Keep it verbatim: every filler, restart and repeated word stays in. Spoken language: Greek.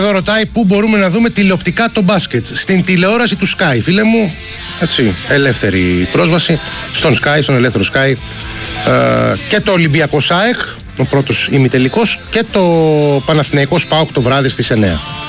Εδώ ρωτάει πού μπορούμε να δούμε τηλεοπτικά το μπάσκετ. Στην τηλεόραση του Sky, φίλε μου. Έτσι, ελεύθερη πρόσβαση στον Sky, στον ελεύθερο Sky. Ε, και το Ολυμπιακό ΣΑΕΚ, ο πρώτος ημιτελικός, και το Παναθηναϊκός ΠΑΟΚ το βράδυ στις εννιά.